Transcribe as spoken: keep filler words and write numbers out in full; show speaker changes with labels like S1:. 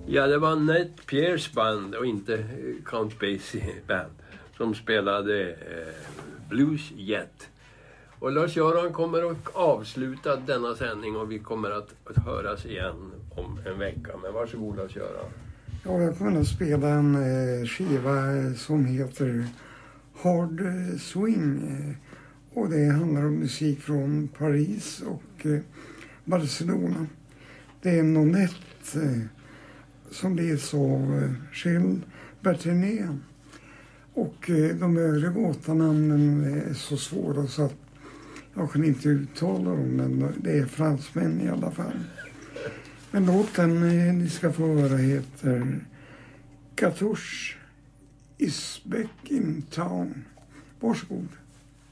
S1: Ja, det var Ned Pierce band och inte Count Basie band som spelade eh, Blues Jet. Och Lars-Göran kommer att avsluta denna sändning och vi kommer att, att höras igen om en vecka. Men varsågod Lars-Göran.
S2: Ja, jag kommer att spela en eh, skiva som heter Hard Swing. Eh, och det handlar om musik från Paris och eh, Barcelona. Det är Nonette eh, som leds av eh, Gilles Bertinet. Och eh, de övriga gåtanamnen är så svåra så att jag kan inte uttala dem, men det är fransmän i alla fall. Men låten eh, ni ska få höra heter Cartouche is back in town. Varsågod.